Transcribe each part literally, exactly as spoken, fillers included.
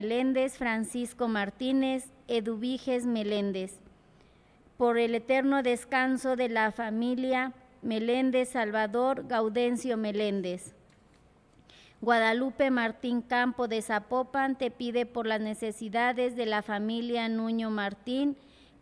Meléndez, Francisco Martínez, Eduviges Meléndez. Por el eterno descanso de la familia Meléndez, Salvador Gaudencio Meléndez. Guadalupe Martín Campo de Zapopan te pide por las necesidades de la familia Nuño Martín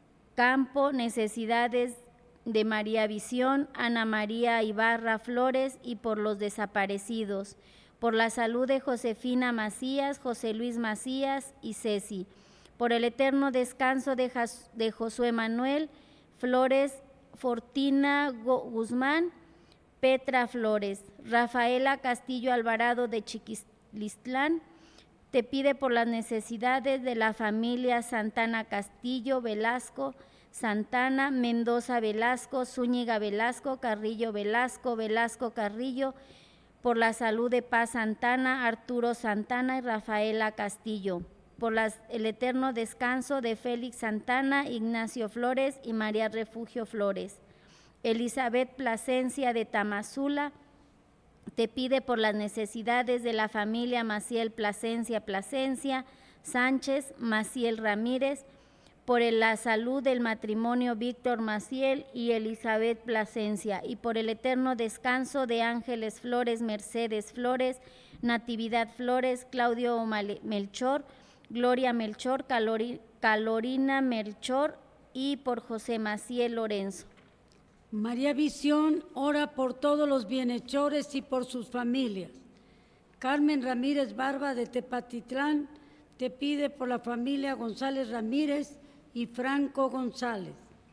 Campo, necesidades de María Visión, Ana María Ibarra Flores y por los desaparecidos, por la salud de Josefina Macías, José Luis Macías y Ceci, por el eterno descanso de, Jas, de Josué Manuel Flores, Fortina Guzmán, Petra Flores, Rafaela Castillo Alvarado de Chiquilistlán, te pide por las necesidades de la familia Santana Castillo, Velasco, Santana, Mendoza Velasco, Zúñiga Velasco, Carrillo Velasco, Velasco Carrillo, por la salud de Paz Santana, Arturo Santana y Rafaela Castillo, por las, el eterno descanso de Félix Santana, Ignacio Flores y María Refugio Flores. Elizabeth Plasencia de Tamazula te pide por las necesidades de la familia Maciel Plasencia Plasencia, Sánchez, Maciel Ramírez, por la salud del matrimonio Víctor Maciel y Elizabeth Plasencia, y por el eterno descanso de Ángeles Flores, Mercedes Flores, Natividad Flores, Claudio Melchor, Gloria Melchor, Calori, Calorina Melchor y por José Maciel Lorenzo. María Visión ora por todos los bienhechores y por sus familias. Carmen Ramírez Barba de Tepatitlán te pide por la familia González Ramírez y Franco González.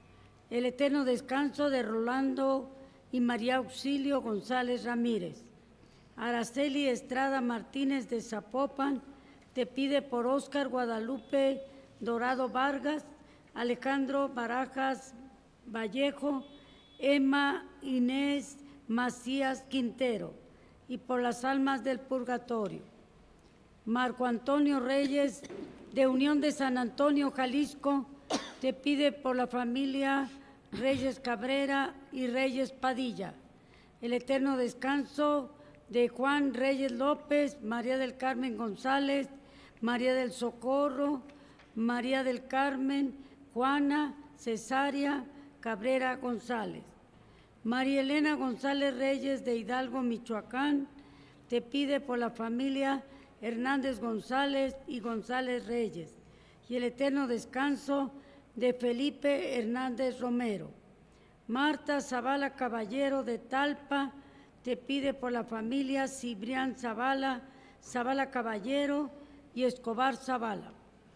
El eterno descanso de Rolando y María Auxilio González Ramírez. Araceli Estrada Martínez de Zapopan te pide por Óscar Guadalupe Dorado Vargas, Alejandro Barajas Vallejo, Emma Inés Macías Quintero y por las almas del purgatorio. Marco Antonio Reyes de Unión de San Antonio, Jalisco, te pide por la familia Reyes Cabrera y Reyes Padilla. El eterno descanso de Juan Reyes López, María del Carmen González, María del Socorro, María del Carmen, Juana, Cesárea, Cabrera González. María Elena González Reyes de Hidalgo, Michoacán, te pide por la familia Hernández González y González Reyes y el eterno descanso de Felipe Hernández Romero. Marta Zavala Caballero de Talpa te pide por la familia Cibrián Zavala, Zavala Caballero y Escobar Zavala.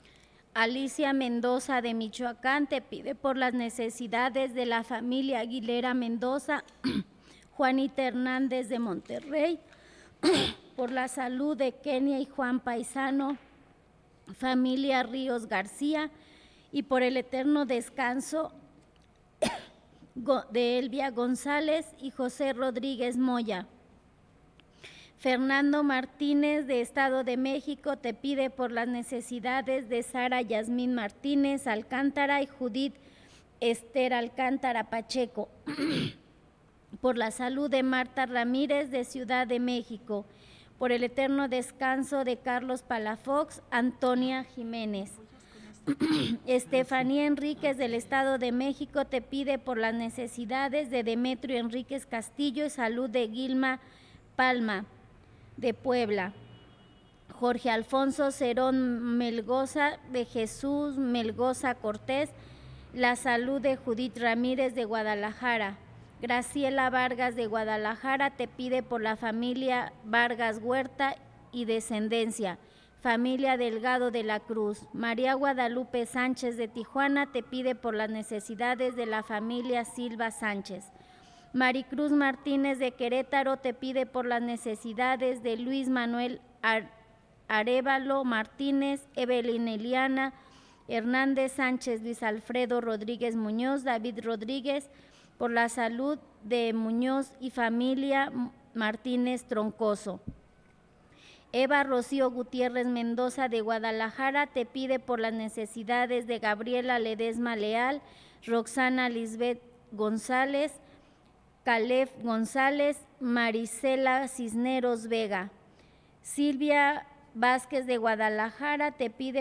Alicia Mendoza de Michoacán te pide por las necesidades de la familia Aguilera Mendoza, Juanita Hernández de Monterrey, por la salud de Kenia y Juan Paisano, familia Ríos García, y por el eterno descanso de Elvia González y José Rodríguez Moya. Fernando Martínez de Estado de México te pide por las necesidades de Sara Yasmín Martínez Alcántara y Judith Esther Alcántara Pacheco, por la salud de Marta Ramírez de Ciudad de México, por el eterno descanso de Carlos Palafox, Antonia Jiménez. Estefanía Enríquez del Estado de México te pide por las necesidades de Demetrio Enríquez Castillo y salud de Gilma Palma de Puebla. Jorge Alfonso Cerón Melgoza de Jesús Melgoza Cortés, la salud de Judith Ramírez de Guadalajara. Graciela Vargas de Guadalajara te pide por la familia Vargas Huerta y descendencia, familia Delgado de la Cruz. María Guadalupe Sánchez de Tijuana te pide por las necesidades de la familia Silva Sánchez. Maricruz Martínez de Querétaro te pide por las necesidades de Luis Manuel Arévalo Martínez, Evelyn Eliana Hernández Sánchez, Luis Alfredo Rodríguez Muñoz, David Rodríguez, por la salud de Muñoz y familia Martínez Troncoso. Eva Rocío Gutiérrez Mendoza de Guadalajara te pide por las necesidades de Gabriela Ledesma Leal, Roxana Lisbeth González, Caleb González, Marisela Cisneros Vega. Silvia Vázquez de Guadalajara te pide